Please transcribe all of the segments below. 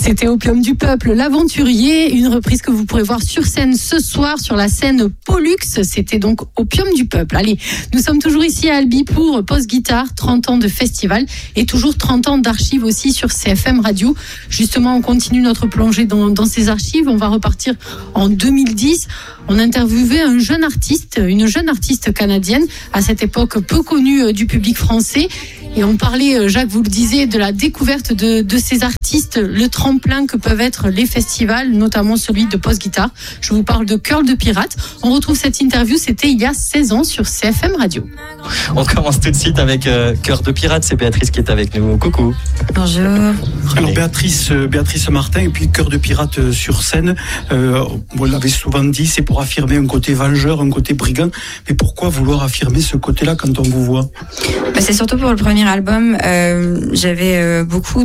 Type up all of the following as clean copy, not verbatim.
C'était Opium du Peuple, l'aventurier, une reprise que vous pourrez voir sur scène ce soir sur la scène Pollux. C'était donc Opium du Peuple. Allez, nous sommes toujours ici à Albi pour Post Guitare, 30 ans de festival et toujours 30 ans d'archives aussi sur CFM Radio. Justement, on continue notre plongée dans ces archives. On va repartir en 2010. On interviewait une jeune artiste canadienne, à cette époque peu connue du public français. Et on parlait, Jacques, vous le disiez, de la découverte de ces artistes, le tremplin que peuvent être les festivals, notamment celui de Post Guitare. Je vous parle de Cœur de Pirate. On retrouve cette interview, c'était il y a 16 ans sur CFM Radio. On commence tout de suite avec Cœur de Pirate. C'est Béatrice qui est avec nous. Coucou. Bonjour. Alors Béatrice Martin et puis Cœur de Pirate sur scène. Vous l'avez souvent dit, c'est pour affirmer un côté vengeur, un côté brigand. Mais pourquoi vouloir affirmer ce côté-là quand on vous voit ? C'est surtout pour le premier album. J'avais beaucoup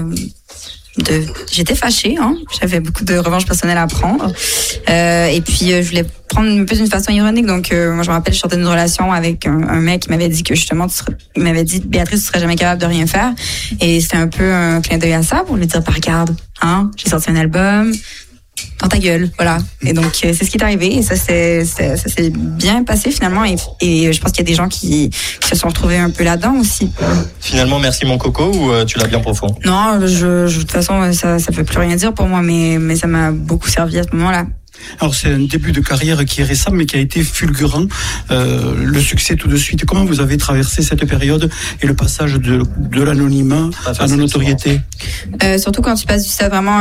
j'étais fâchée, j'avais beaucoup de revanche personnelle à prendre, et puis je voulais prendre un peu d'une façon ironique. Donc moi je me rappelle, je sortais d'une relation avec un mec qui m'avait dit que justement il m'avait dit Béatrice, tu serais jamais capable de rien faire, et c'était un peu un clin d'œil à ça pour lui dire regarde, j'ai sorti un album dans ta gueule, voilà. Et donc c'est ce qui est arrivé, et ça s'est bien passé finalement, et je pense qu'il y a des gens qui se sont retrouvés un peu là-dedans aussi. Finalement, merci mon coco, ou tu l'as bien profond? Non, de toute façon ça peut plus rien dire pour moi, mais ça m'a beaucoup servi à ce moment-là. Alors c'est un début de carrière qui est récent mais qui a été fulgurant, le succès tout de suite. Comment vous avez traversé cette période et le passage de l'anonymat à la notoriété? Surtout quand tu passes du stade vraiment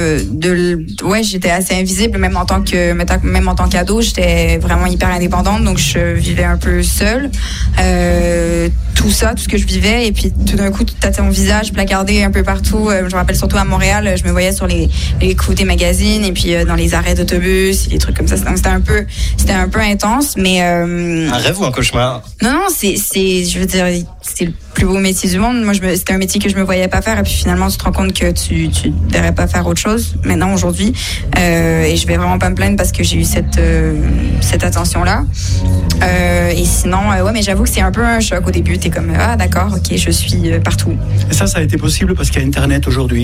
j'étais assez invisible, même en tant qu'ado, j'étais vraiment hyper indépendante, donc je vivais un peu seule. Tout ce que je vivais, et puis tout d'un coup t'as ton visage placardé un peu partout. Je me rappelle surtout à Montréal, je me voyais sur les coups des magazines, et puis dans les arrêts d'autobus, des trucs comme ça. Donc c'était un peu intense, mais un rêve ou un cauchemar? Non, je veux dire, c'est le plus beau métier du monde. Moi, c'était un métier que je me voyais pas faire, et puis finalement tu te rends compte que tu devrais pas faire autre chose maintenant, aujourd'hui, et je vais vraiment pas me plaindre parce que j'ai eu cette attention là, et sinon mais j'avoue que c'est un peu un choc au début. T'es comme d'accord, ok, je suis partout. Et ça a été possible parce qu'il y a Internet aujourd'hui?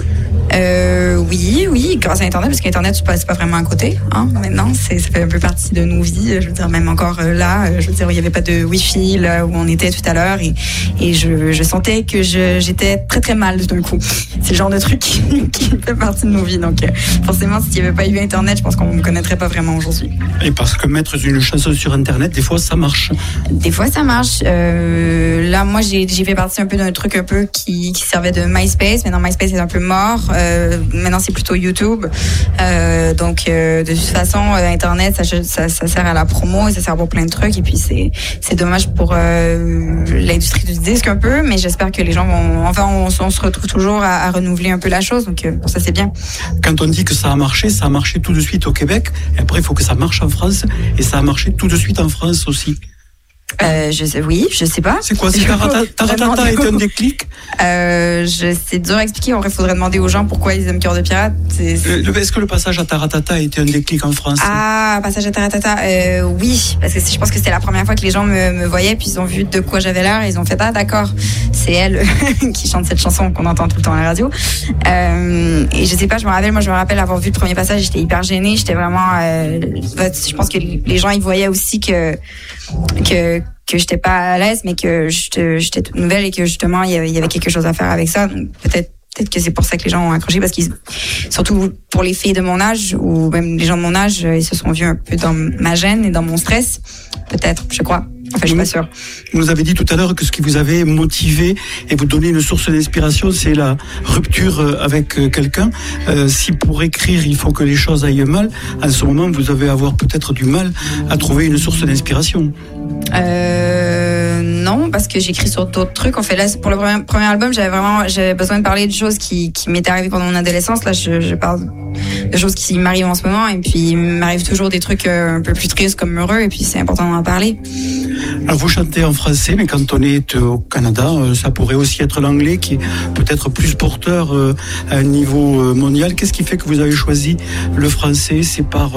Oui, grâce à Internet, parce qu'Internet, c'est pas vraiment à côté, maintenant, ça fait un peu partie de nos vies. Je veux dire, même encore là, je veux dire, il n'y avait pas de Wi-Fi là où on était tout à l'heure, et je sentais que j'étais très très mal d'un coup. C'est le genre de truc qui fait partie de nos vies. Donc forcément, s'il n'y avait pas eu Internet, je pense qu'on ne me connaîtrait pas vraiment aujourd'hui. Et parce que mettre une chanson sur Internet, des fois ça marche. Des fois ça marche. Là, moi, j'ai fait partie un peu d'un truc un peu qui servait de MySpace. Maintenant, MySpace est un peu mort. Maintenant, c'est plutôt YouTube. Donc, de toute façon, Internet, ça sert à la promo, et ça sert pour plein de trucs. Et puis, c'est dommage pour l'industrie du disque un peu, mais j'espère que les gens vont... Enfin, on se retrouve toujours à renouveler un peu la chose. Donc, pour ça, c'est bien. Quand on dit que ça a marché tout de suite au Québec. Et après, il faut que ça marche en France. Et ça a marché tout de suite en France aussi. Je sais pas. C'est quoi? Taratata a été un déclic? C'est dur à expliquer. En vrai, il faudrait demander aux gens pourquoi ils aiment Cœur de Pirate. Est-ce que le passage à Taratata a été un déclic en France? Passage à Taratata, oui, parce que je pense que c'était la première fois que les gens me voyaient, puis ils ont vu de quoi j'avais l'air, et ils ont fait d'accord, c'est elle qui chante cette chanson qu'on entend tout le temps à la radio. Et je sais pas, je me rappelle avoir vu le premier passage, j'étais hyper gênée, j'étais vraiment je pense que les gens ils voyaient aussi que j'étais pas à l'aise, mais que j'étais toute nouvelle, et que justement il y avait quelque chose à faire avec ça. Donc peut-être que c'est pour ça que les gens ont accroché, parce qu'ils, surtout pour les filles de mon âge, ou même les gens de mon âge, ils se sont vus un peu dans ma gêne et dans mon stress, peut-être, je crois. Enfin, je suis pas sûre. Vous nous avez dit tout à l'heure que ce qui vous avait motivé et vous donner une source d'inspiration, c'est la rupture avec quelqu'un. Si pour écrire, il faut que les choses aillent mal, en ce moment, vous allez avoir peut-être du mal à trouver une source d'inspiration. Non, parce que j'écris sur d'autres trucs. En fait, là, pour le premier album, j'avais besoin de parler de choses qui m'étaient arrivées pendant mon adolescence. Là, je parle de choses qui m'arrivent en ce moment, et puis il m'arrive toujours des trucs un peu plus tristes comme heureux, et puis c'est important d'en parler. Alors vous chantez en français, mais quand on est au Canada, ça pourrait aussi être l'anglais qui est peut-être plus porteur à un niveau mondial. Qu'est-ce qui fait que vous avez choisi le français? C'est par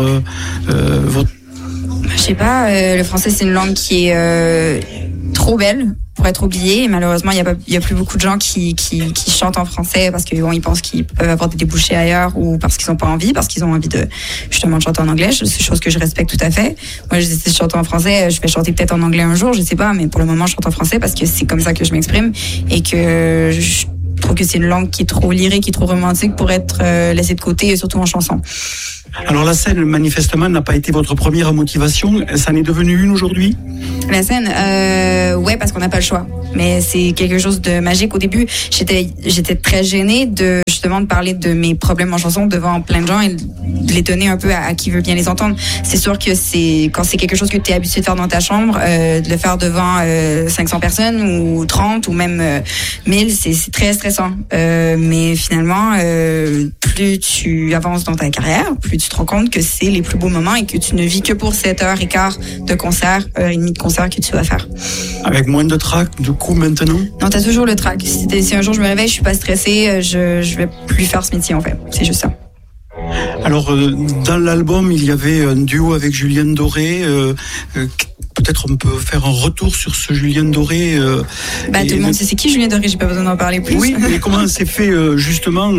votre... Je sais pas, le français c'est une langue qui est trop belle pour être oublié. Et malheureusement, il y a plus beaucoup de gens qui chantent en français parce qu'ils ils pensent qu'ils peuvent avoir des débouchés ailleurs ou parce qu'ils n'ont pas envie, parce qu'ils ont envie de justement de chanter en anglais. C'est une chose que je respecte tout à fait. Moi, j'essaie de chanter en français. Je vais chanter peut-être en anglais un jour, je sais pas, mais pour le moment, je chante en français parce que c'est comme ça que je m'exprime et que je trouve que c'est une langue qui est trop lyrique, qui est trop romantique pour être laissée de côté, surtout en chanson. Alors la scène, manifestement, n'a pas été votre première motivation. Ça en est devenu une aujourd'hui ? La scène, ouais, parce qu'on n'a pas le choix. Mais c'est quelque chose de magique. Au début, j'étais très gênée de justement de parler de mes problèmes en chanson devant plein de gens et de les donner un peu à qui veut bien les entendre. C'est sûr que quand c'est quelque chose que tu es habitué de faire dans ta chambre, de le faire devant 500 personnes ou 30 ou même 1000, c'est très stressant. Mais finalement, plus tu avances dans ta carrière, plus tu te rends compte que c'est les plus beaux moments et que tu ne vis que pour 7h15 de concert, 1h30 de concert que tu vas faire. Avec moins de trac, du coup, maintenant ? Non, t'as toujours le trac. Si un jour je me réveille, je suis pas stressée, je vais plus faire ce métier, en fait. C'est juste ça. Alors, dans l'album, il y avait un duo avec Julien Doré. Peut-être on peut faire un retour sur ce Julien Doré. Tout le monde sait c'est qui Julien Doré, j'ai pas besoin d'en parler plus. Oui, mais comment s'est fait justement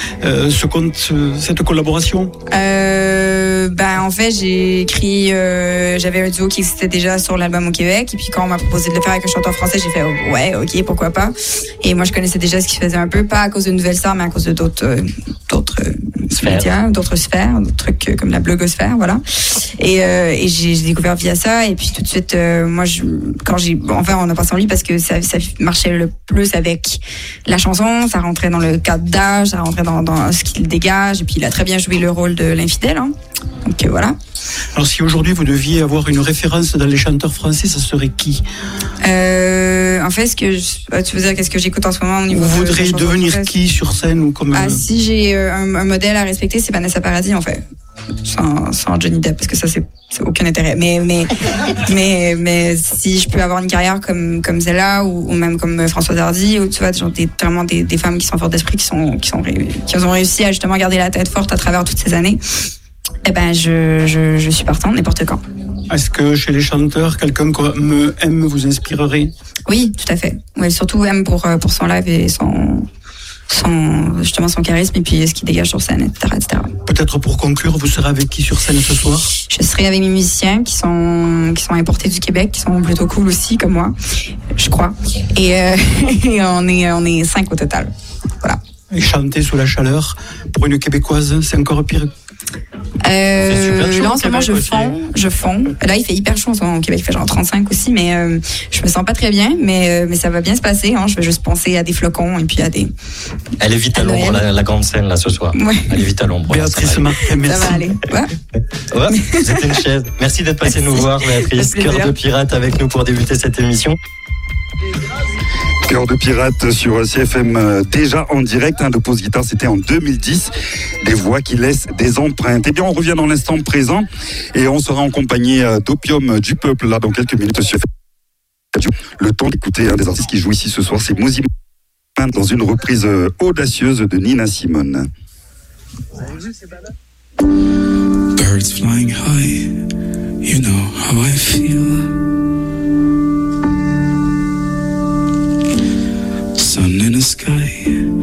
cette collaboration ? En fait, j'ai écrit, j'avais un duo qui existait déjà sur l'album au Québec, et puis quand on m'a proposé de le faire avec un chanteur français, j'ai fait ouais, ok, pourquoi pas. Et moi, je connaissais déjà ce qu'il faisait un peu, pas à cause de Nouvelle Star, mais à cause de d'autres médias, d'autres sphères, d'autres trucs comme la blogosphère, voilà. Et j'ai découvert via ça, et puis tout de suite, moi, on a passé en lui parce que ça marchait le plus avec la chanson, ça rentrait dans le cadre d'âge, ça rentrait dans ce qu'il dégage, et puis il a très bien joué le rôle de l'infidèle, hein. Donc voilà. Alors si aujourd'hui vous deviez avoir une référence dans les chanteurs français, ça serait qui ? En fait, tu veux dire qu'est-ce que j'écoute en ce moment au niveau Vous voudriez devenir qui sur scène ou comme si j'ai un modèle à respecter, c'est Vanessa Paradis en fait. Sans Johnny Depp, parce que ça c'est aucun intérêt. Mais si je peux avoir une carrière comme Zella ou même comme Françoise Hardy, ou tu vois, vraiment des femmes qui sont fortes d'esprit, qui ont réussi à justement garder la tête forte à travers toutes ces années. Je suis partante n'importe quand. Est-ce que chez les chanteurs, quelqu'un comme M vous inspirerait ? Oui, tout à fait. Ouais, surtout M pour son live et son charisme et puis ce qu'il dégage sur scène, etc. Peut-être pour conclure, vous serez avec qui sur scène ce soir ? Je serai avec mes musiciens qui sont importés du Québec, qui sont plutôt cool aussi comme moi, je crois. Et on est 5 au total. Voilà. Et chanter sous la chaleur pour une Québécoise, c'est encore pire. Là en ce moment je fonds. Là il fait hyper chaud en ce moment au Québec, il fait genre 35 aussi, mais je me sens pas très bien, mais ça va bien se passer, hein. Je vais juste penser à des flocons et puis à des... Elle est vite à l'ombre, la grande scène là ce soir. Ouais. Elle est vite à l'ombre. Béatrice Martin, merci. Ça va aller. Ouais. C'était une chaise. Merci d'être passée nous voir, Béatrice. Cœur de pirate avec nous pour débuter cette émission. Cœur de pirate sur CFM, déjà en direct, de Pause Guitare, c'était en 2010, des voix qui laissent des empreintes. Eh bien, on revient dans l'instant présent et on sera en compagnie d'Opium du Peuple, là, dans quelques minutes sur CFM. Le temps d'écouter un des artistes qui joue ici ce soir, c'est Mosey dans une reprise audacieuse de Nina Simone. Birds flying high, you know how I feel.